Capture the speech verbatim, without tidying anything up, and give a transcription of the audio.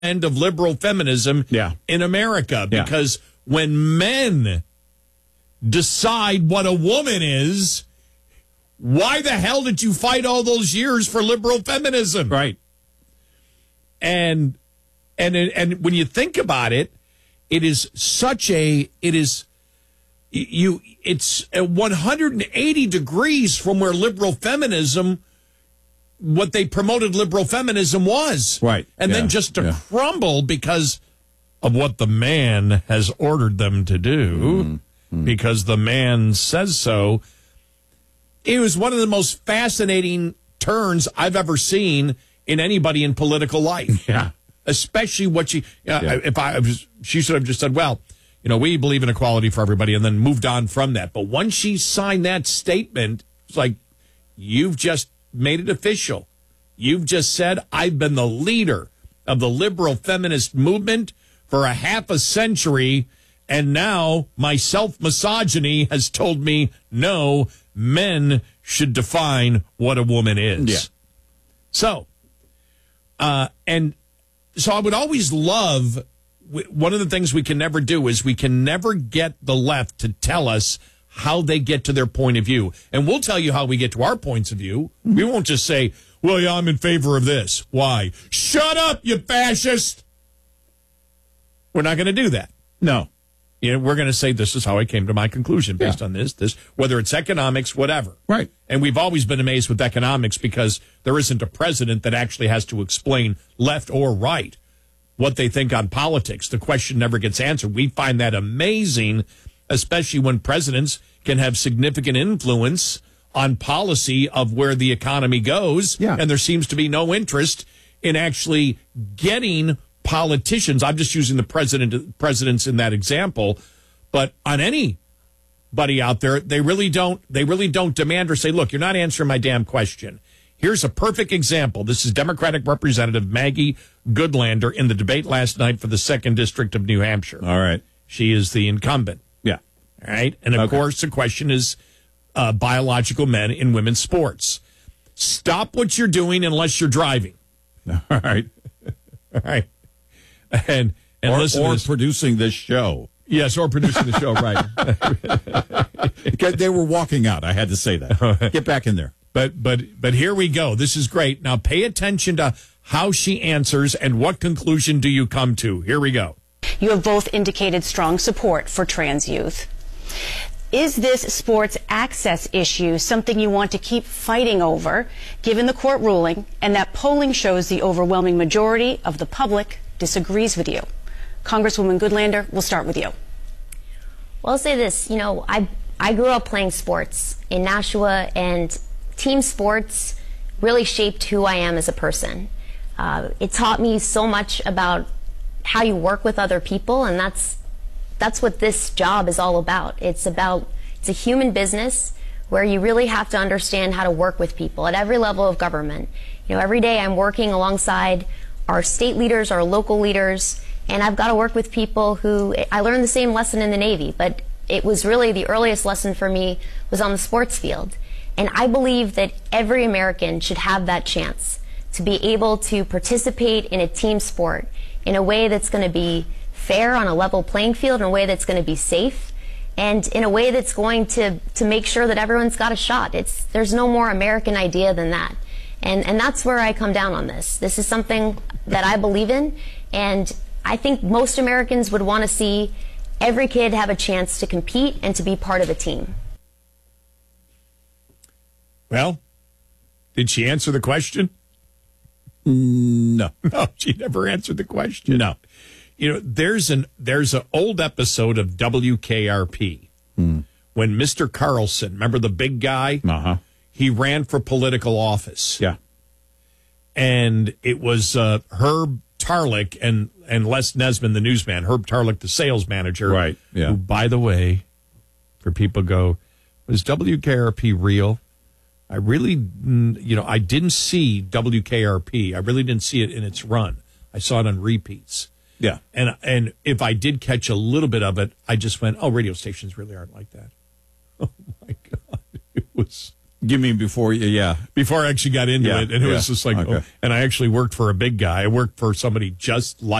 end of liberal feminism yeah. in America. Yeah. Because when men decide what a woman is, why the hell did you fight all those years for liberal feminism? Right. And and and when you think about it, it is such a it is you it's a one hundred eighty degrees from where liberal feminism, what they promoted liberal feminism was. Right. And yeah. then just to yeah. crumble because of what the man has ordered them to do, mm-hmm. because the man says so. It was one of the most fascinating turns I've ever seen in anybody in political life. Yeah. Especially what she, uh, yeah. if I, was, she should have just said, well, you know, we believe in equality for everybody, and then moved on from that. But once she signed that statement, it's like, you've just made it official. You've just said, I've been the leader of the liberal feminist movement for a half a century, and now my self-misogyny has told me, no, men should define what a woman is. Yeah. So, uh, and so I would always love, one of the things we can never do is we can never get the left to tell us how they get to their point of view. And we'll tell you how we get to our points of view. We won't just say, well, yeah, I'm in favor of this. Why? Shut up, you fascist. We're not going to do that. No. You know, we're going to say this is how I came to my conclusion based yeah. on this, this, whether it's economics, whatever. Right. And we've always been amazed with economics because there isn't a president that actually has to explain left or right what they think on politics. The question never gets answered. We find that amazing, especially when presidents can have significant influence on policy of where the economy goes. Yeah. And there seems to be no interest in actually getting politicians. I'm just using the president presidents in that example, but on anybody out there, they really don't they really don't demand or say, look, you're not answering my damn question. Here's a perfect example. This is Democratic Representative Maggie Goodlander in the debate last night for the second District of New Hampshire. All right. She is the incumbent. Yeah. All right. And of okay. course, the question is uh, biological men in women's sports. Stop what you're doing unless you're driving. All right. All right. And and or, listen or to this. producing this show. Yes, or producing the show, right. They were walking out. I had to say that. Get back in there. But but but here we go. This is great. Now pay attention to how she answers and what conclusion do you come to. Here we go. You have both indicated strong support for trans youth. Is this sports access issue something you want to keep fighting over, given the court ruling and that polling shows the overwhelming majority of the public disagrees with you? Congresswoman Goodlander, we'll start with you. Well, I'll say this. You know, I, I grew up playing sports in Nashua, and team sports really shaped who I am as a person. Uh, it taught me so much about how you work with other people, and that's that's what this job is all about. It's about, it's a human business where you really have to understand how to work with people at every level of government. You know, every day I'm working alongside our state leaders, our local leaders, and I've got to work with people who, I learned the same lesson in the Navy, but it was really the earliest lesson for me was on the sports field. And I believe that every American should have that chance to be able to participate in a team sport in a way that's going to be fair on a level playing field, in a way that's going to be safe, and in a way that's going to, to make sure that everyone's got a shot. It's, there's no more American idea than that. And, and that's where I come down on this. This is something that I believe in, and I think most Americans would want to see every kid have a chance to compete and to be part of a team. Well, did she answer the question? No. No, she never answered the question. No. You know, there's an there's an old episode of W K R P mm. when Mister Carlson, remember the big guy? Uh-huh. He ran for political office. Yeah. And it was uh, Herb Tarlick and, and Les Nesman, the newsman. Herb Tarlick, the sales manager. Right, yeah. Who, by the way, for people go, was W K R P real? I really, you know, I didn't see W K R P. I really didn't see it in its run. I saw it on repeats. Yeah. And and if I did catch a little bit of it, I just went, oh, radio stations really aren't like that. Oh, my God. It was You mean before you, yeah. before I actually got into Yeah, it. And it yeah, was just like, okay. oh, and I actually worked for a big guy. I worked for somebody just like